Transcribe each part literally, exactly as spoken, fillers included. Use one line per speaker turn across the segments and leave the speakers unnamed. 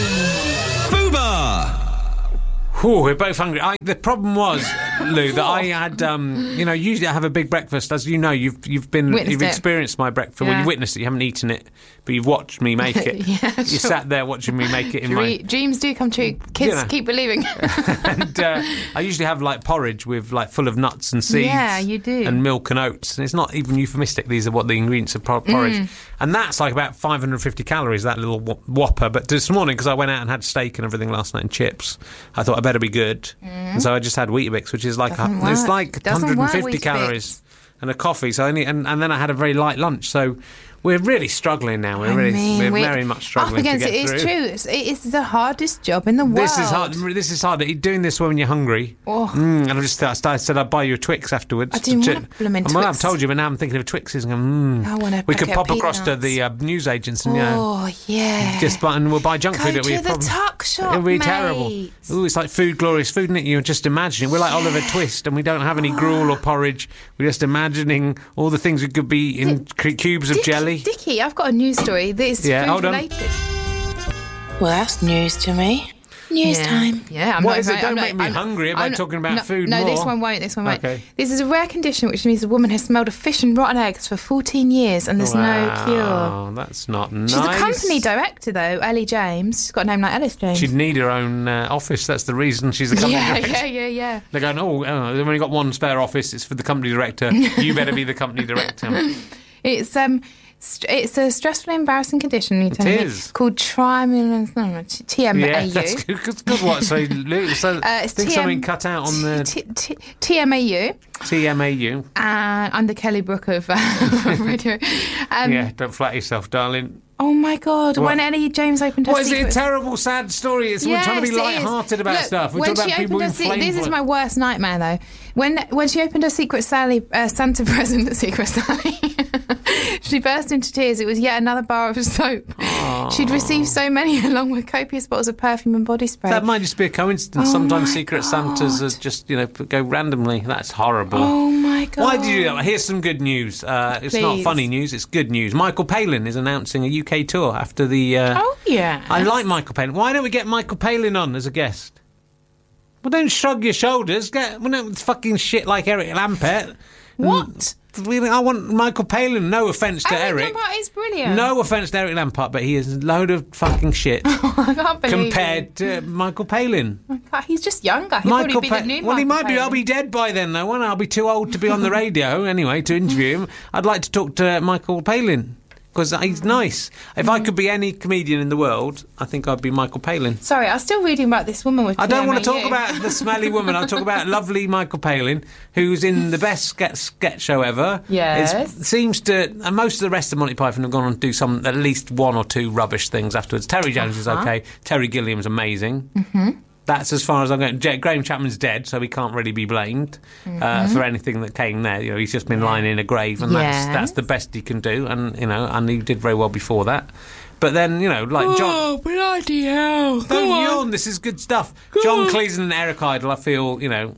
Fubar!
Ooh, we're both hungry. I, the problem was, Lou, that I had, um, you know, usually I have a big breakfast. As you know, you've you've been
Witnessed
you've
it.
experienced my breakfast. Well,
Yeah.
you witnessed it. You haven't eaten it, but you've watched me make it.
Yeah,
You
sure.
sat there watching me make it in
Dre-
my.
Dreams do come true. Kids,
Yeah.
keep believing.
And uh, I usually have like porridge with like full of nuts and seeds.
Yeah, you do.
And milk and oats. And it's not even euphemistic. These are what the ingredients of por- porridge.
Mm.
And that's like about five hundred fifty calories, that little wh- whopper. But this morning, because I went out and had steak and everything last night and chips, I thought I better be good. And so I just had Weetabix, which is like a,
Doesn't
it's
work.
like
Doesn't
one
work,
hundred fifty
Weetabix.
calories and a coffee. So I only, and, and then I had a very light lunch. So we're really struggling now. We're
I
really
mean,
we're,
we're
very much struggling
Up against
to get
it. It's
through.
true. It's, it's the hardest job in the world.
This is hard. This is hard. Doing this when you're hungry.
Oh.
Mm, and I just I started, said I'd buy you a Twix afterwards.
I didn't
to
want a blooming
Well, I've
Twix.
told you, but now I'm thinking of Twixes. And going, mm.
I want a
We could
packet
pop
of
across to
peanuts.
the uh, newsagents and yeah,
Oh, yeah.
just buy, and we'll buy junk
Go
food.
to
It'll be a
the
problem.
tuck shop,
It'll be
mate.
terrible. Ooh, it's like food, glorious food, isn't it? You just imagine it. We're like Oliver Twist, and we don't have any gruel or porridge. We're just imagining all the things we could be in c- cubes of
Dick-
jelly.
Dickie, I've got a news story that is
Yeah,
food
hold on.
related.
Well, that's news to me. News
yeah.
time.
Yeah, I'm
What
not,
is it?
I'm
Don't
not-
make me
I'm not-
hungry about
I'm not-
talking about
no,
food
No, this
more.
one won't. This one won't.
Okay.
This is a rare condition, which means the woman has smelled of fish and rotten eggs for fourteen years, and there's no cure.
Wow, that's not nice.
She's the company director, though, Ellie James. She's got a name like Ellis James.
She'd need her own uh, office. That's the reason she's the company
yeah,
director.
yeah, yeah, yeah.
They're going, oh, uh, they've only got one spare office. It's for the company director. You better be the company director.
It's um, st- it's a stressful, embarrassing condition. You tell me,
is.
called triamul no, T M A U.
Yeah, that's good. Good, good what? So, Lou, so
Uh, it's
think
T M
something cut out on the
T- T- T M A U,
T M A U.
and under Kelly Brook of uh, radio. Um,
Yeah, don't flatter yourself, darling.
Oh my God!
What?
When Ellie James opened her
What is it? A
secret-
terrible, sad story. It's we're trying to be
Yes, it
light-hearted
is.
about
Look,
stuff. We're
when
talking about
she
people
opened
who
her se-
flame
This is
for-
my worst nightmare, though. When when she opened her Secret Sally uh, Santa present at Secret Sally, she burst into tears. It was yet another bar of soap. She'd received so many, along with copious bottles of perfume and body spray.
That might just be a coincidence.
Oh
Sometimes
my
Secret
God.
Santas are just, you know, go randomly. That's horrible.
Oh my God!
Why did you do that? Here's some good news. Uh, it's not
Please.
funny news, it's good news. Michael Palin is announcing a U K tour after the... Uh,
Oh yeah.
I like Michael Palin. Why don't we get Michael Palin on as a guest? Well, don't shrug your shoulders. Get well, no, fucking shit like Eric Lampert.
What?
Really, I want Michael Palin. No offence to
Eric
Eric.
Lampard is brilliant.
No offence to Eric Lampard, but he is a load of fucking shit
I can't believe
compared to Michael Palin.
it. God, he's just younger. He'll
Michael
probably be the new
Pa- well, he
Michael
might be. I'll
Palin.
be dead by then, though. Won't I? I'll be too old to be on the radio anyway to interview him. I'd like to talk to Michael Palin because he's nice. If I could be any comedian in the world, I think I'd be Michael Palin.
Sorry, I was still reading about this woman with
I don't want to
T M A U.
talk about the smelly woman. I'll talk about lovely Michael Palin, who's in the best sketch, sketch show ever.
Yes.
It's- seems to... And most of the rest of Monty Python have gone on to do some, at least one or two rubbish things afterwards. Terry Jones is
Uh-huh.
okay. Terry Gilliam's amazing. Mm-hmm. That's as far as I'm going. J- Graham Chapman's dead, so he can't really be blamed
Mm-hmm.
uh, for anything that came there. You know, he's just been lying in a grave, and that's
Yes.
that's the best he can do. And you know, and he did very well before that. But then, you know, like John...
Oh, bloody hell.
Don't yawn, this is good stuff. John Cleese and Eric Idle, I feel, you know...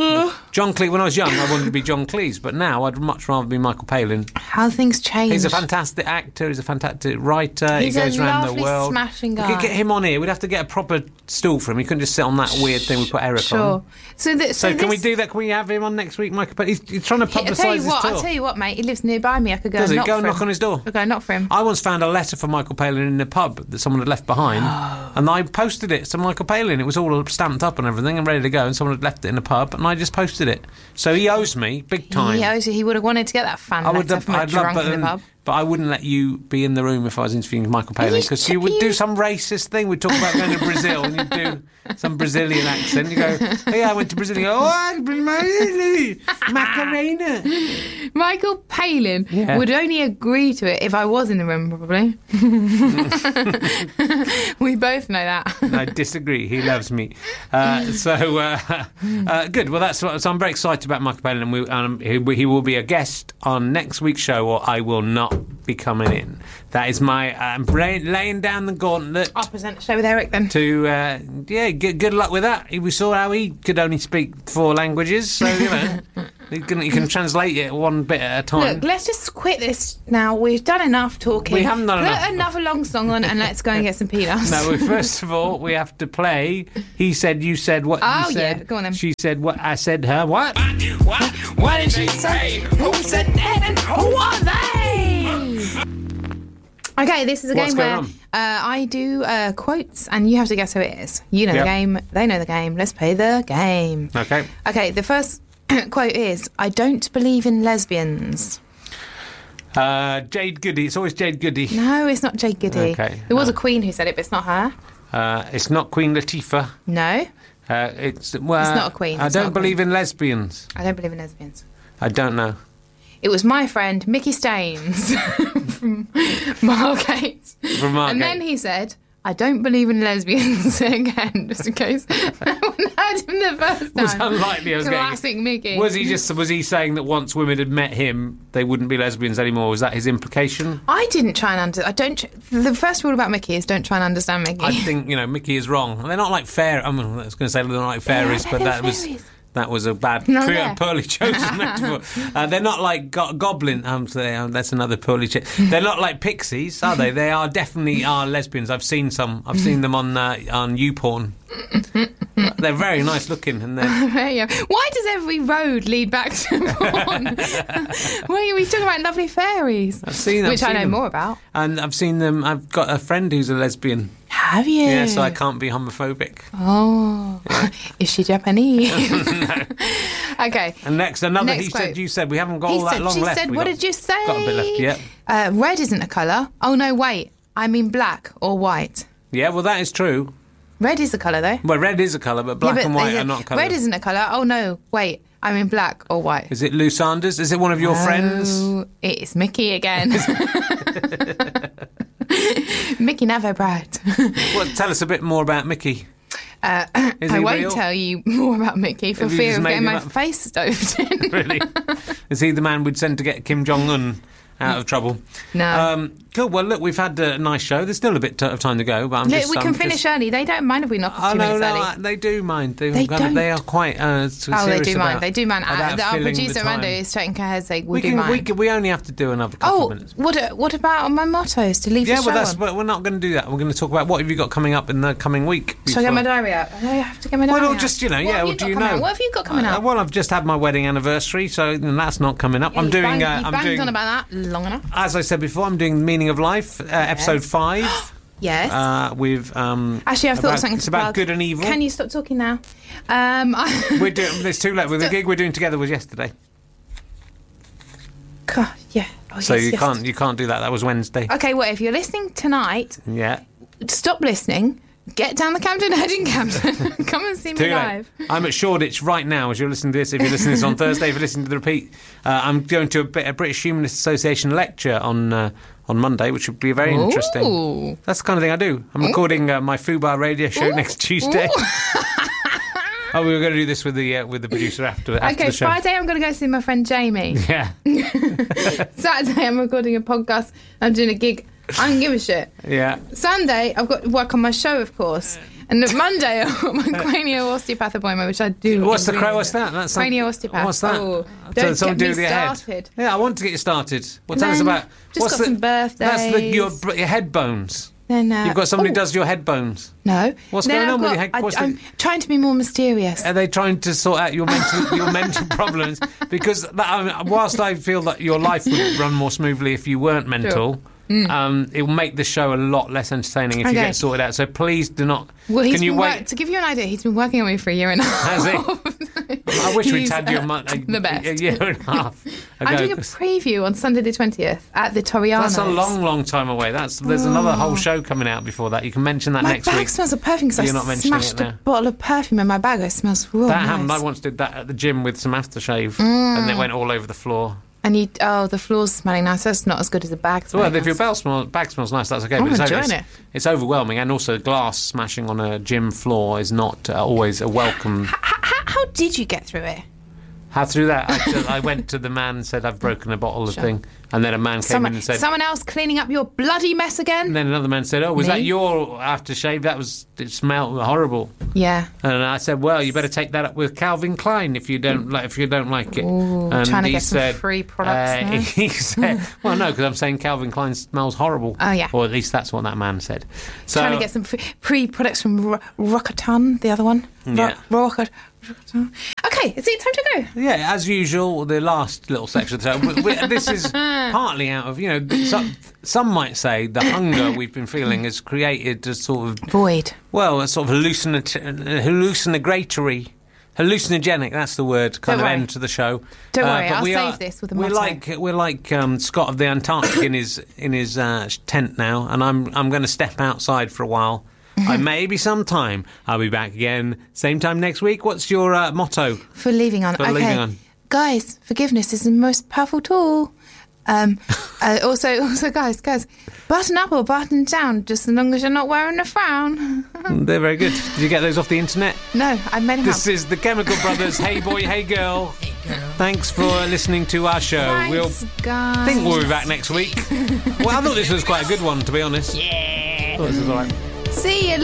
John Cleese, when I was young, I wanted to be John Cleese, but now I'd much rather be Michael Palin.
How things change.
He's a fantastic actor, he's a fantastic writer,
He's
he goes
a
around the
lovely,
world.
smashing
We
guy.
could get him on here, we'd have to get a proper stool for him, he couldn't just sit on that weird thing we put Eric
Sure.
on.
So, th-
So,
so
can we
this-
do that? Can we have him on next week, Michael Palin? He's, he's trying to
I'll
publicise
tell you
his
what.
tour.
I'll tell you what, mate. He lives nearby me. I could go
Does
and
he?
knock
Go
for
and knock
him.
on his door.
I'll go and knock for him.
I once found a letter from Michael Palin in a pub that someone had left behind, and I posted it to Michael Palin. It was all stamped up and everything and ready to go, and someone had left it in a pub, and I just posted it. So he owes me big time.
He owes you. He would have wanted to get that fan
I would
letter
have,
from a
I'd love,
drunk
but,
in the
then-
pub.
but I wouldn't let you be in the room if I was interviewing Michael Palin
you
because
ch-
you would
you-
do some racist thing. We'd talk about going to Brazil and you'd do some Brazilian accent. You go, oh, yeah, I went to Brazil. You go, oh, Macarena.
Michael Palin
Yeah.
would only agree to it if I was in the room, probably. We both know that.
I disagree. He loves me. Uh, so uh, uh, good. Well, that's what. So I'm very excited about Michael Palin, and we, um, he, he will be a guest on next week's show, or I will not be coming in. That is my. I'm um, laying down the gauntlet.
I'll present the show with Eric then.
To uh, yeah, good, good luck with that. We saw how he could only speak four languages, so you know. You can, you can translate it one bit at a time.
Look, let's just quit this now. We've done enough talking.
We haven't done
Put
enough.
another long song on and let's go and get some peanuts.
No, first of all, we have to play. He said, you said what
Oh,
you said.
yeah, go on then.
She said what I said her. What?
What? What did she say? Who said that and who are they?
Okay, this is a
What's
game
going
where
on?
uh, I do uh, quotes and you have to guess who it is. You know
Yep.
the game, they know the game. Let's play the game.
Okay.
Okay, the first quote is, I don't believe in lesbians.
Uh, Jade Goody. It's always Jade Goody.
No, it's not Jade Goody.
Okay.
There was
Uh.
a queen who said it, but it's not her.
Uh, it's not Queen Latifah.
No,
Uh, it's well,
It's not a queen,
I
it's not
don't
a queen.
believe in lesbians.
I don't believe in lesbians.
I don't know.
It was my friend Mickey Staines from Margate.
From Margate.
And then he said, I don't believe in lesbians again, just in case no one heard him the first time.
was unlikely I was getting it.
Classic Mickey.
Was he just was he saying that once women had met him, they wouldn't be lesbians anymore? Was that his implication?
I didn't try and under. I don't. tr- The first rule about Mickey is don't try and understand Mickey.
I think you know Mickey is wrong. They're not like fair. I, mean, I was going to say they're not like fairies,
Yeah,
but
they're
that was
fairies.
that was a bad,
No,
clear,
yeah.
poorly chosen metaphor. Uh, they're not like go- goblin. Um, so they, um, that's another poorly. Ch- they're not like pixies, are they? They are definitely are lesbians. I've seen some. I've seen them on uh, on YouPorn. They're very nice looking, and they're
There you go. Why does every road lead back to porn? Well, we talking about lovely fairies,
I've seen. I've
which I
seen
know
them.
more about.
And I've seen them. I've got a friend who's a lesbian.
Have you?
Yeah, so I can't be homophobic.
Oh, is she Japanese? Okay.
And next, another.
Next
he
quote.
said, "You said we haven't got
He
all that
said,
long
she
left."
said,
We
what
got-
did you say?
Got a bit left. Yeah.
Uh, red isn't a colour. Oh, no, wait. I mean black or white.
Yeah. Well, that is true.
Red is a colour, though.
Well, red is a colour, but black
Yeah, but
and white
they-
are not colours.
Red isn't a colour. Oh, no, wait. I mean black or white.
Is it Lou Sanders? Is it one of your friends?
Oh, it's Mickey again. Mickey never bright.
Well, tell us a bit more about Mickey.
Uh,
Is
I
he
won't
real?
tell you more about Mickey for
Have you
fear
just
of
made
getting
him
my
up?
face stoved in.
Really? Is he the man we'd send to get Kim Jong Un out of trouble?
No.
Um, cool. Well, look, we've had a nice show. There's still a bit of time to go, but I'm
Look,
just.
we
I'm
can
just-
finish early. They don't mind if we knock
Oh
two
no,
minutes
no,
early.
uh, they do mind. They,
They
kind of- they
don't.
are quite. Uh, s-
Oh, they
serious
do mind.
about-
They do mind. Uh,
about
the- Our
filling the
producer
time.
Amanda is taking care of saying,
We
we'll do
can, we
mind.
can. We only have to do another couple
Oh,
of minutes.
what what about my mottos to leave
Yeah,
the show
well, that's.
on?
But we're not going to do that. We're going to talk about what have you got coming up in the coming week.
Shall I get my
before-
diary out? I know I have to get my diary
Well,
out.
just you know,
What
yeah.
have
Well,
you
do
got
you
coming
know?
out? What have you got coming
Uh,
up?
well, I've just had my wedding anniversary, so and that's not coming up.
Yeah,
I'm
you
doing.
Banged,
uh,
you
I'm
banged
doing.
on about that long enough.
As I said before, I'm doing Meaning of Life, uh, episode five.
Yes.
Uh, with um.
Actually, I've thought
about-
of something
It's
to
about
plug.
good and evil.
Can you stop talking now? Um, I-
We're doing. It's too late. With the gig we're doing together was yesterday,
God, yeah. Oh,
so
yes,
you
yes.
can't. You can't do that. That was Wednesday.
Okay, well, if you're listening tonight,
Yeah.
stop listening. Get down the Camden Head in Camden. Come and see me
Too late.
live.
I'm at Shoreditch right now as you're listening to this. If you're listening to this on Thursday, if you're listening to the repeat, uh, I'm going to a, bit, a British Humanist Association lecture on uh, on Monday, which would be very interesting.
Ooh.
That's the kind of thing I do. I'm recording uh, my Fubar radio show
Ooh.
next Tuesday.
Ooh.
Oh, we were going to do this with the uh, with the producer after, after
Okay,
the show.
Friday I'm going to go see my friend Jamie.
Yeah,
Saturday I'm recording a podcast. I'm doing a gig. I don't give a shit.
yeah.
Sunday I've got to work on my show, of course. And then Monday I've got my cranial osteopath appointment, which I do.
What's the
really
cra- What's that? That's some-
cranial osteopath.
What's that?
Oh,
So
don't
someone
get
do
me
the head.
started.
Yeah, I want to get you started. Well,
And
tell us
then
about.
just
what's
got
the,
some
That's the, your
birthdays.
your head bones.
Then uh,
You've got somebody
oh,
who does your head bones.
No.
What's
Then
going
I've
on with
got-
your head-
I,
what's the-
I'm trying to be more mysterious.
Are they trying to sort out your mental your mental problems? Because that, I mean, whilst I feel that your life would run more smoothly if you weren't mental, um, it will make the show a lot less entertaining if you
Okay.
get sorted out. So please do not.
Well, he's
can you
been
wait?
work- to give you an idea, he's been working on me for a year and a
Has
half.
he? I wish we'd
He's,
had you a,
uh,
month, a,
the best.
a year and a half ago.
I'm doing a
'cause
preview on Sunday the twentieth at the Torianos.
that's a long, long time away. That's there's another whole show coming out before that. You can mention that
My
next
bag
week.
smells of perfume because
You're not
I
mentioning it
smashed a
now.
bottle of perfume in my bag. It smells real
That
nice.
happened. I once did that at the gym with some aftershave, and it went all over the floor.
And you, oh, the floor's smelling nice. That's not as good as the bag
Well,
smelling
if your
nice.
bag smells, bag smells nice, that's okay.
I'm
but it's,
enjoying
it's,
it.
it's overwhelming, and also glass smashing on a gym floor is not uh, always a welcome.
How, how, how did you get through it?
How through that? I, just- I went to the man and said, "I've broken a bottle of
Sure.
thing." And then a man came
Someone,
in and said...
someone else cleaning up your bloody mess again?
And then another man said, oh, was
Me?
that your aftershave? That was... It smelled horrible.
Yeah.
And I said, well, you better take that up with Calvin Klein if you don't like if you don't like it.
Ooh,
and
trying to
he
get some
said,
free products
uh,
now.
He said, well, no, because I'm saying Calvin Klein smells horrible.
Oh, yeah.
Or at least that's what that man said. So,
Trying to get some free, free products from Ro- Rockatan, the other one. Ro-
Yeah.
Rocket. Rockatan. Okay, is it time to go?
yeah, as usual, the last little section of the show. we, we, this is partly out of, you know, some, some might say the hunger we've been feeling has created a sort of,
Void.
well, a sort of hallucinat- hallucinatory, hallucinogenic, that's the word, kind
Don't
of
worry.
end to the show.
Don't worry,
but
I'll
we
save
are-
this with a
We're
motto.
like, we're like um, Scott of the Antarctic in his, in his uh, tent now, and I'm, I'm going to step outside for a while. I maybe sometime I'll be back again, same time next week. What's your uh, motto?
For leaving on.
For
okay.
leaving on.
Guys, forgiveness is the most powerful tool. Um, uh, also, also, guys, guys, button up or button down, just as long as you're not wearing a frown.
They're very good. Did you get those off the internet?
No, I made them
This
up.
is the Chemical Brothers. Hey boy, hey girl. Hey girl. Thanks for listening to our show.
Thanks,
we'll
guys.
I think we'll be back next week. Well, I thought this was quite a good one, to be honest. Yeah. I thought this was all right.
See you.